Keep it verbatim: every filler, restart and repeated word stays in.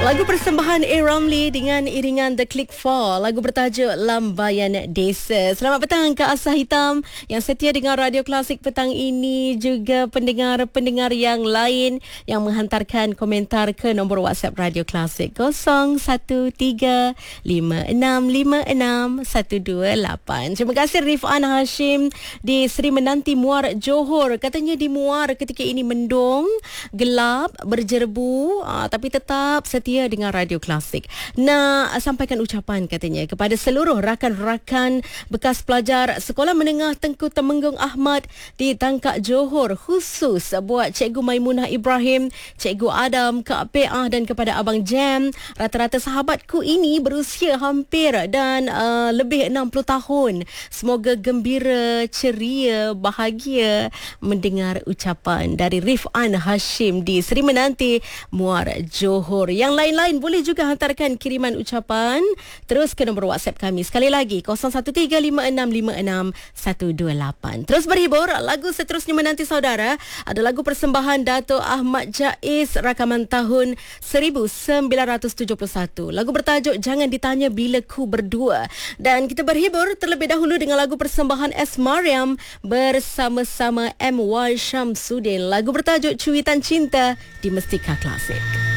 Lagu persembahan A. Ramlee dengan iringan The Click four. Lagu bertajuk Lambayan Desa. Selamat petang Kak Asah Hitam yang setia dengan Radio Klasik petang ini, juga pendengar-pendengar yang lain yang menghantarkan komentar ke nombor WhatsApp Radio Klasik kosong satu tiga lima enam lima enam satu dua lapan. Terima kasih Rifan Hashim di Seri Menanti Muar Johor. Katanya di Muar ketika ini mendung, gelap, berjerbu, aa, tapi tetap setia dengan Radio Klasik. Nak sampaikan ucapan katanya kepada seluruh rakan-rakan bekas pelajar Sekolah Menengah Tengku Temenggung Ahmad di Tangkak Johor, khusus buat Cikgu Maimunah Ibrahim, Cikgu Adam, Kak Peah dan kepada Abang Jam. Rata-rata sahabatku ini berusia hampir dan uh, lebih enam puluh tahun. Semoga gembira, ceria, bahagia mendengar ucapan dari Rifan Hashim di Seri Menanti Muar Johor. Yang lain-lain boleh juga hantarkan kiriman ucapan terus ke nombor WhatsApp kami. Sekali lagi kosong satu tiga lima enam lima enam satu dua lapan. Terus berhibur. Lagu seterusnya menanti saudara ada lagu persembahan Dato' Ahmad Jais, rakaman tahun seribu sembilan ratus tujuh puluh satu. Lagu bertajuk Jangan Ditanya Bila Ku Berdua. Dan kita berhibur terlebih dahulu dengan lagu persembahan S. Mariam bersama-sama M Y Shamsuddin. Lagu bertajuk Cuitan Cinta di Mestika Klasik.